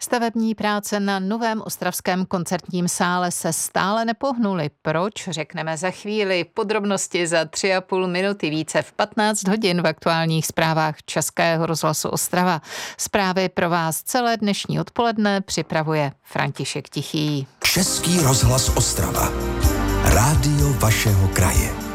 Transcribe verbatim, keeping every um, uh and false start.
Stavební práce na novém ostravském koncertním sále se stále nepohnuly. Proč? Řekneme za chvíli. Podrobnosti za tři a půl minuty, více v patnáct hodin v aktuálních zprávách Českého rozhlasu Ostrava. Zprávy pro vás celé dnešní odpoledne připravuje František Tichý. Český rozhlas Ostrava. Rádio vašeho kraje.